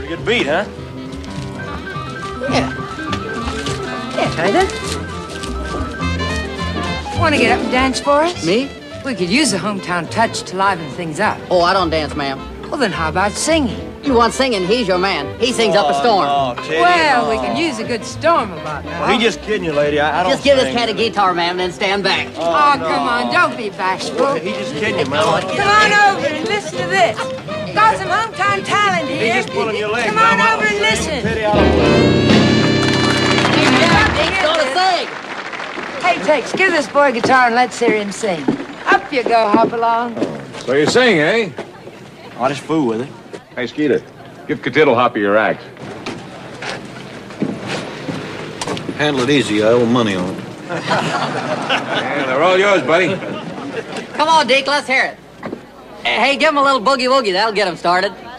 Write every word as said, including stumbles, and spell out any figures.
Pretty good beat, huh? Yeah. Yeah, kinda. Want to get up and dance for us? Me? We could use a hometown touch to liven things up. Oh, I don't dance, ma'am. Well, then how about singing? You want singing, he's your man. He sings up a storm. Oh, no, Teddy, Well, no. we can use a good storm about now. Well, he just kidding you, lady. I, I don't Just give this sing. cat a guitar, ma'am, and then stand back. Oh, Oh, no. come on, don't be bashful. He just kidding you, man. Come on over and listen to this. Got some hometown talent He's here. just pulling your leg. Come on man. over and listen. Teddy, I don't- Hey, Jack, Dick's gonna sing. Hey, Tex, give this boy a guitar and let's hear him sing. Up you go, Hopalong. So you sing, eh? I just fool with it. Hey, Skeeter, give Catiddle Hoppy your axe. Handle it easy. I owe money on it. Yeah, they're all yours, buddy. Come on, Dick, let's hear it. Hey, give him a little boogie woogie. That'll get him started.